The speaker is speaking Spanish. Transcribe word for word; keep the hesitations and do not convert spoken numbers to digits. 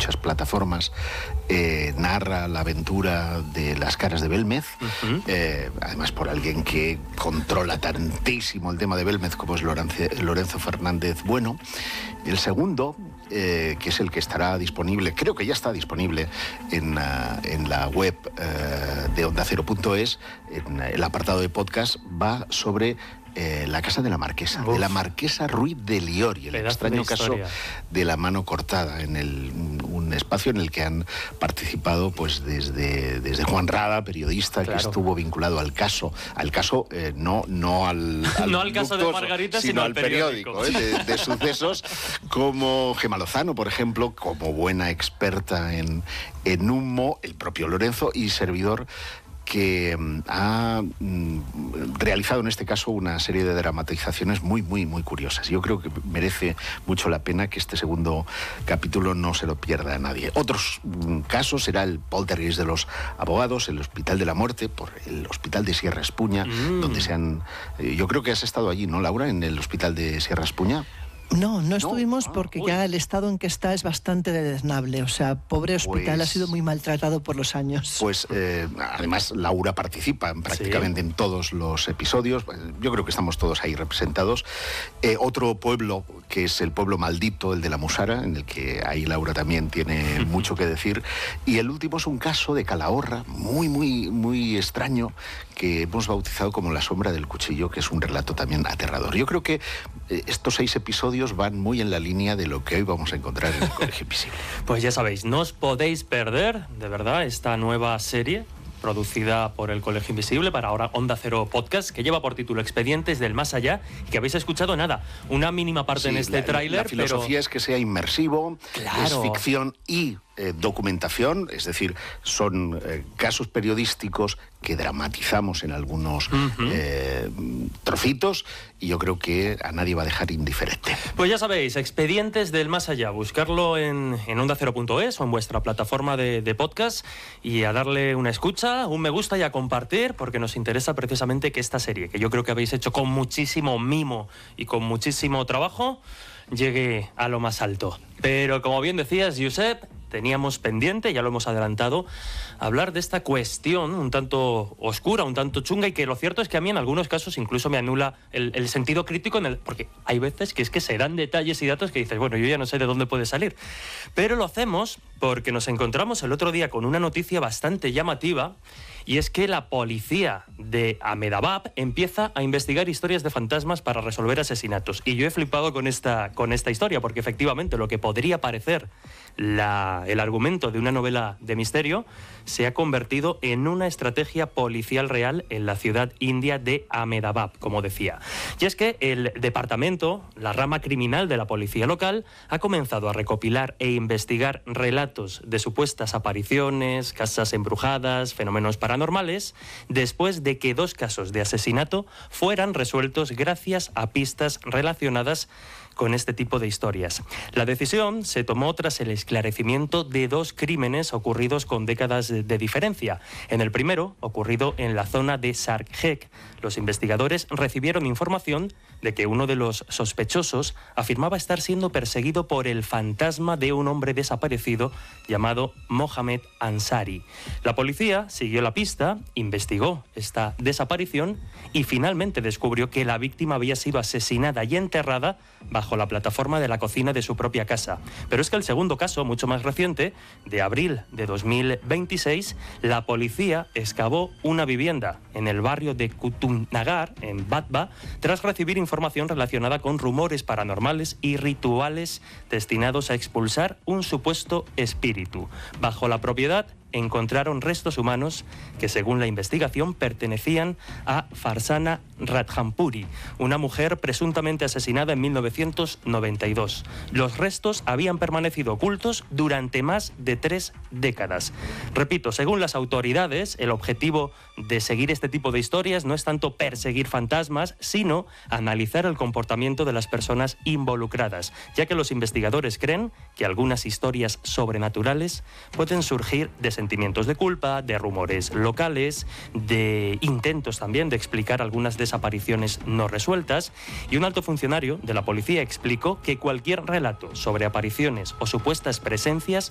muchas plataformas, eh, narra la aventura de las caras de Belmez, uh-huh. eh, además por alguien que controla tantísimo el tema de Belmez como es Lorenzo, Lorenzo Fernández Bueno. El segundo, eh, que es el que estará disponible, creo que ya está disponible en, uh, en la web uh, de onda cero punto es, en el apartado de podcast, va sobre Eh, la casa de la marquesa, Uf. de la marquesa Ruiz de Liori, el Pedazo extraño caso de la mano cortada, en el, un espacio en el que han participado pues desde, desde Juan Rada, periodista, claro. que estuvo vinculado al caso, al caso eh, no, no al, al no al caso de Margarita, sino, sino al al periódico, periódico eh, de, de sucesos, como Gemma Lozano, por ejemplo, como buena experta en, en humo, el propio Lorenzo y servidor, que ha mm, realizado en este caso una serie de dramatizaciones muy, muy, muy curiosas. Yo creo que merece mucho la pena que este segundo capítulo no se lo pierda a nadie. Otros mm, casos será el poltergeist de los abogados, el Hospital de la Muerte, por el Hospital de Sierra Espuña, mm. donde se han... Eh, yo creo que has estado allí, ¿no, Laura?, en el Hospital de Sierra Espuña. No, no estuvimos no, ah, porque uy. ya el estado en que está es bastante deleznable. O sea, pobre hospital, pues, ha sido muy maltratado por los años. Pues eh, además Laura participa en prácticamente sí. en todos los episodios. Yo creo que estamos todos ahí representados. Eh, otro pueblo que es el pueblo maldito, el de la Musara, en el que ahí Laura también tiene mucho que decir. Y el último es un caso de Calahorra, muy, muy, muy extraño, que hemos bautizado como La sombra del cuchillo, que es un relato también aterrador. Yo creo que eh, estos seis episodios van muy en la línea de lo que hoy vamos a encontrar en el Colegio Invisible. Pues ya sabéis, no os podéis perder, de verdad, esta nueva serie producida por el Colegio Invisible para ahora Onda Cero Podcast, que lleva por título Expedientes del Más Allá, y que habéis escuchado nada, una mínima parte sí, en este tráiler. La filosofía pero... es que sea inmersivo, claro. es ficción y eh, documentación, es decir, son eh, casos periodísticos que dramatizamos en algunos uh-huh. eh, trocitos, y yo creo que a nadie va a dejar indiferente. Pues ya sabéis, Expedientes del Más Allá, buscarlo en, en onda cero punto es o en vuestra plataforma de, de podcast, y a darle una escucha, un me gusta y a compartir, porque nos interesa precisamente que esta serie, que yo creo que habéis hecho con muchísimo mimo y con muchísimo trabajo, llegue a lo más alto. Pero como bien decías, Josep, teníamos pendiente, ya lo hemos adelantado, hablar de esta cuestión un tanto oscura, un tanto chunga, y que lo cierto es que a mí en algunos casos incluso me anula el, el sentido crítico, en el, porque hay veces que es que se dan detalles y datos que dices, bueno, yo ya no sé de dónde puede salir. Pero lo hacemos porque nos encontramos el otro día con una noticia bastante llamativa, y es que la policía de Ahmedabad empieza a investigar historias de fantasmas para resolver asesinatos. Y yo he flipado con esta, con esta historia, porque efectivamente lo que podría parecer la, el argumento de una novela de misterio se ha convertido en una estrategia policial real en la ciudad india de Ahmedabad, como decía. Y es que el departamento, la rama criminal de la policía local, ha comenzado a recopilar e investigar relatos de supuestas apariciones, casas embrujadas, fenómenos paranormales, después de que dos casos de asesinato fueran resueltos gracias a pistas relacionadas con este tipo de historias. La decisión se tomó tras el esclarecimiento de dos crímenes ocurridos con décadas de, de diferencia. En el primero, ocurrido en la zona de Sarkhek, los investigadores recibieron información de que uno de los sospechosos afirmaba estar siendo perseguido por el fantasma de un hombre desaparecido llamado Mohamed Ansari. La policía siguió la pista, investigó esta desaparición y finalmente descubrió que la víctima había sido asesinada y enterrada bajo la plataforma de la cocina de su propia casa. Pero es que el segundo caso, mucho más reciente, de abril de dos mil veintiséis, la policía excavó una vivienda en el barrio de Kutumnagar, en Batba, tras recibir información relacionada con rumores paranormales y rituales destinados a expulsar un supuesto espíritu. Bajo la propiedad encontraron restos humanos que, según la investigación, pertenecían a Farsana Radhampuri, una mujer presuntamente asesinada en mil novecientos noventa y dos. Los restos habían permanecido ocultos durante más de tres décadas. Repito, según las autoridades, el objetivo de seguir este tipo de historias no es tanto perseguir fantasmas, sino analizar el comportamiento de las personas involucradas, ya que los investigadores creen que algunas historias sobrenaturales pueden surgir de sentimientos de culpa, de rumores locales, de intentos también de explicar algunas desapariciones no resueltas, y un alto funcionario de la policía explicó que cualquier relato sobre apariciones o supuestas presencias